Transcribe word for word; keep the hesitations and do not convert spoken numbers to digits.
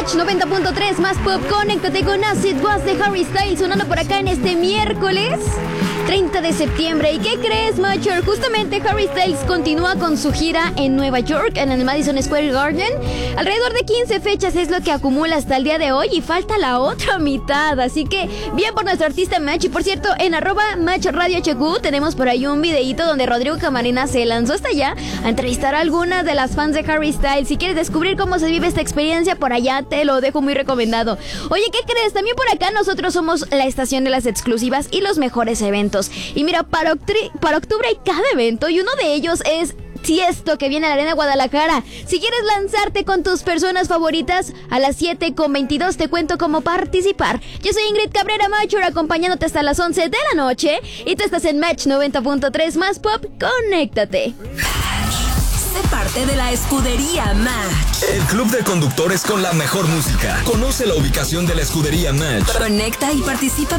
Match noventa punto tres más pop. Conéctate con As It Was de Harry Styles sonando por acá en este miércoles treinta de septiembre. ¿Y qué crees, Matcher? Justamente Harry Styles continúa con su gira en Nueva York, en el Madison Square Garden. Alrededor de quince fechas es lo que acumula hasta el día de hoy y falta la otra mitad. Así que bien por nuestro artista Match. Y por cierto, en arroba Match Radio H Q tenemos por ahí un videíto donde Rodrigo Camarena se lanzó hasta allá a entrevistar a algunas de las fans de Harry Styles. Si quieres descubrir cómo se vive esta experiencia, por allá te lo dejo muy recomendado. Oye, ¿qué crees? También por acá nosotros somos la estación de las exclusivas y los mejores eventos. Y mira, para, octri- para octubre hay cada evento y uno de ellos es Tiesto, que viene a la Arena Guadalajara. Si quieres lanzarte con tus personas favoritas, a las siete con veintidós te cuento cómo participar. Yo soy Ingrid Cabrera Macho, acompañándote hasta las once de la noche. Y tú estás en Match noventa punto tres más pop. Conéctate. Sé parte de la escudería Match. El club de conductores con la mejor música. Conoce la ubicación de la escudería Match. Conecta y participa